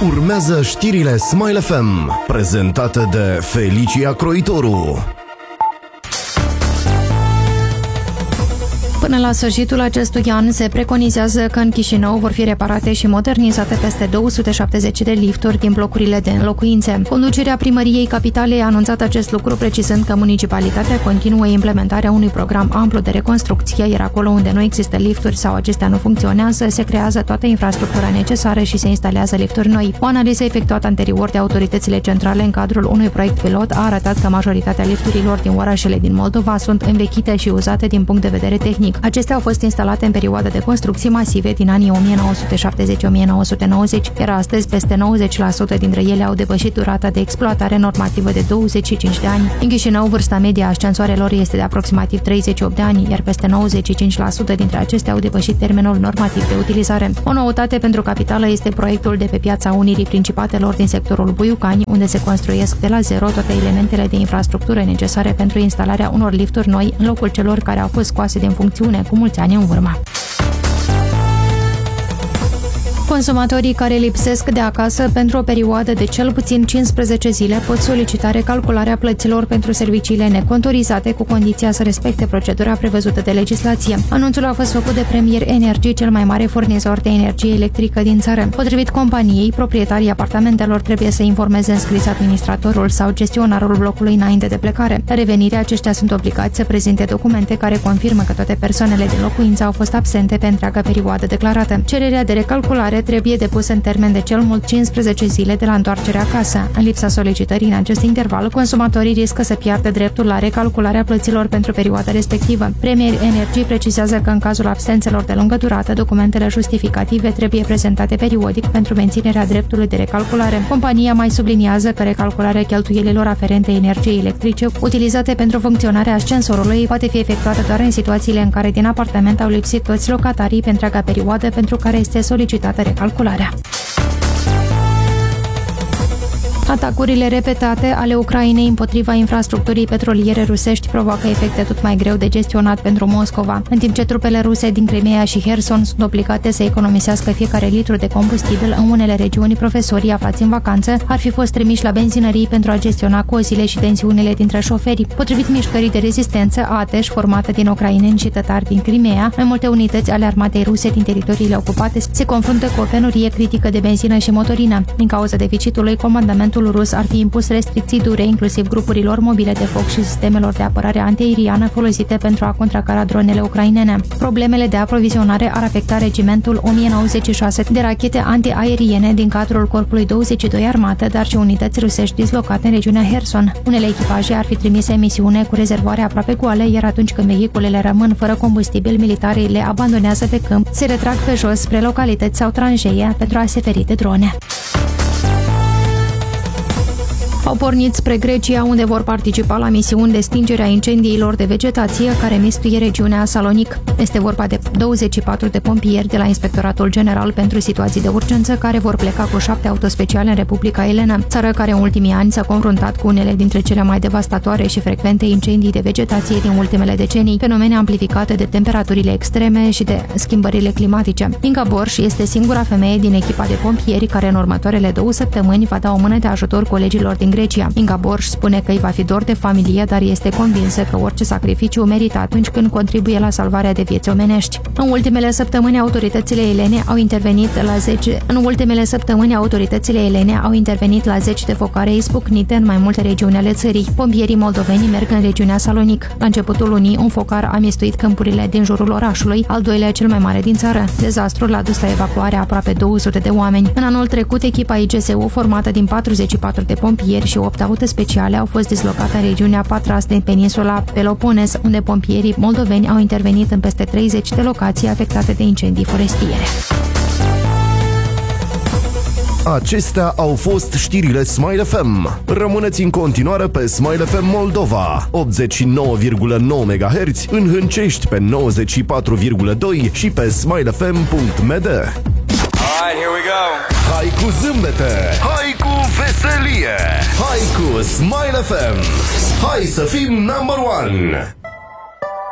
Urmează știrile Smile FM, prezentate de Felicia Croitoru. Până la sfârșitul acestui an se preconizează că în Chișinău vor fi reparate și modernizate peste 270 de lifturi din blocurile de locuințe. Conducerea primăriei capitalei a anunțat acest lucru, precizând că municipalitatea continuă implementarea unui program amplu de reconstrucție, iar acolo unde nu există lifturi sau acestea nu funcționează, se creează toată infrastructura necesară și se instalează lifturi noi. O analiză efectuată anterior de autoritățile centrale în cadrul unui proiect pilot a arătat că majoritatea lifturilor din orașele din Moldova sunt învechite și uzate din punct de vedere tehnic. Acestea au fost instalate în perioada de construcții masive din anii 1970-1990, iar astăzi peste 90% dintre ele au depășit durata de exploatare normativă de 25 de ani. În Chișinău, vârsta medie a ascensoarelor este de aproximativ 38 de ani, iar peste 95% dintre acestea au depășit termenul normativ de utilizare. O noutate pentru capitală este proiectul de pe Piața Unirii Principatelor din sectorul Buiucani, unde se construiesc de la zero toate elementele de infrastructură necesare pentru instalarea unor lifturi noi în locul celor care au fost scoase din funcțiune cu mulți ani în urmă. Consumatorii care lipsesc de acasă pentru o perioadă de cel puțin 15 zile pot solicita recalcularea plăților pentru serviciile necontorizate cu condiția să respecte procedura prevăzută de legislație. Anunțul a fost făcut de Premier Energy, cel mai mare furnizor de energie electrică din țară. Potrivit companiei, proprietarii apartamentelor trebuie să informeze înscris administratorul sau gestionarul blocului înainte de plecare. La revenire, aceștia sunt obligați să prezinte documente care confirmă că toate persoanele din locuință au fost absente pe întreaga perioadă declarată. Cererea de recalculare trebuie depusă în termen de cel mult 15 zile de la întoarcerea acasă. În lipsa solicitării în acest interval, consumatorii riscă să piardă dreptul la recalcularea plăților pentru perioada respectivă. Premier Energy precizează că în cazul absențelor de lungă durată, documentele justificative trebuie prezentate periodic pentru menținerea dreptului de recalculare. Compania mai subliniază că recalcularea cheltuielilor aferente energiei electrice utilizate pentru funcționarea ascensorului poate fi efectuată doar în situațiile în care din apartament au lipsit toți locatarii pe întreaga perioadă pentru care este solicitată recalcularea. Atacurile repetate ale Ucrainei împotriva infrastructurii petroliere rusești provoacă efecte tot mai greu de gestionat pentru Moscova. În timp ce trupele ruse din Crimea și Kherson sunt obligate să economisească fiecare litru de combustibil, în unele regiuni profesorii aflați în vacanță ar fi fost trimiși la benzinării pentru a gestiona cozile și tensiunile dintre șoferi. Potrivit mișcării de rezistență ATEș, formată din ucraineni și tătari din Crimea, mai multe unități ale armatei ruse din teritoriile ocupate se confruntă cu o penurie critică de benzină și motorină. Din cauza deficitului, comandamentul rus ar fi impus restricții dure, inclusiv grupurilor mobile de foc și sistemelor de apărare antiaeriană folosite pentru a contracara dronele ucrainene. Problemele de aprovizionare ar afecta regimentul 1096 de rachete antiaeriene din cadrul Corpului 22 Armată, dar și unități rusești dislocate în regiunea Kherson. Unele echipaje ar fi trimise în misiune cu rezervoare aproape goale, iar atunci când vehiculele rămân fără combustibil, militarii le abandonează pe câmp, se retrag pe jos spre localități sau tranșee pentru a se feri de drone. Au pornit spre Grecia, unde vor participa la misiuni de stingere a incendiilor de vegetație care mistuie regiunea Salonic. Este vorba de 24 de pompieri de la Inspectoratul General pentru Situații de Urgență, care vor pleca cu 7 autospeciale în Republica Elena, țară care în ultimii ani s-a confruntat cu unele dintre cele mai devastatoare și frecvente incendii de vegetație din ultimele decenii, fenomene amplificate de temperaturile extreme și de schimbările climatice. Inga Borș este singura femeie din echipa de pompieri care în următoarele 2 săptămâni va da o mână de ajutor colegilor din Grecia. Inga Borș spune că îi va fi dor de familie, dar este convinsă că orice sacrificiu merită atunci când contribuie la salvarea de vieți omenești. În ultimele săptămâni, autoritățile elene au intervenit la 10 de focare izbucnite în mai multe regiuni ale țării. Pompierii moldoveni merg în regiunea Salonic. La începutul lunii, un focar a mistuit câmpurile din jurul orașului, al doilea cel mai mare din țară. Dezastrul a dus la evacuarea aproape 200 de oameni. În anul trecut, echipa IGSU, formată din 44 de pompieri și 8 aute speciale, au fost dislocate în regiunea Patras din peninsula Pelopones, unde pompierii moldoveni au intervenit în peste 30 de locații afectate de incendii forestiere. Acestea au fost știrile Smile FM. Rămâneți în continuare pe Smile FM Moldova, 89,9 MHz, în Hâncești pe 94,2 și pe smilefm.md. Alright, here we go. Hai cu zâmbete, hai cu veselie, hai cu Smile FM. Hai să fim number one.